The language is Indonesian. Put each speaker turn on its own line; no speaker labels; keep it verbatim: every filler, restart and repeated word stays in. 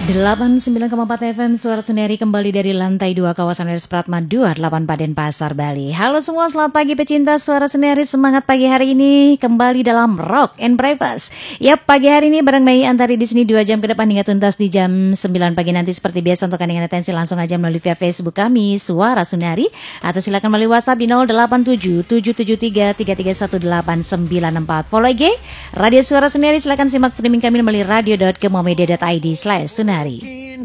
delapan puluh sembilan koma empat F M Suara Suneri kembali dari lantai dua kawasan Rs Pratma dua puluh delapan Paden Pasar Bali. Halo semua, selamat pagi pecinta Suara Suneri. Semangat pagi hari ini kembali dalam Rock and Breakfast. Yap, pagi hari ini bareng Mei Antari di sini dua jam ke depan hingga tuntas di jam sembilan pagi nanti. Seperti biasa untuk kandungan atensi langsung aja melalui via Facebook kami Suara Suneri, atau silakan melalui WhatsApp di nol delapan tujuh tujuh tujuh tiga tiga tiga satu delapan sembilan empat. Follow I G Radio Suara Suneri, silakan simak streaming kami melalui radio dot kemomedia dot id slash sunari.